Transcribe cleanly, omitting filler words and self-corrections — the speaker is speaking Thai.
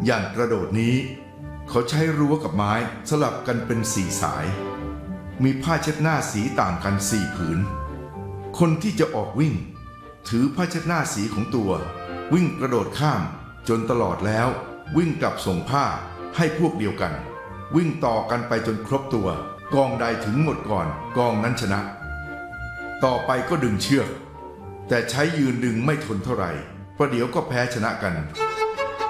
อย่างกระโดดนี้เขาใช้รั้วกับไม้สลับกันเป็น4 สายมีผ้าเช็ดหน้าสีต่างกัน4 ผืนคนที่จะออกวิ่งถือผ้าเช็ดหน้าสีของตัววิ่งกระโดดข้ามจนตลอดแล้ววิ่งกลับส่งผ้าให้พวกเดียวกันวิ่งต่อกันไปจนครบตัวกองใดถึงหมดก่อนกองนั้นชนะต่อไปก็ดึงเชือกแต่ใช้ยืนดึงไม่ทนเท่าไหร่ประเดี๋ยวก็แพ้ชนะกัน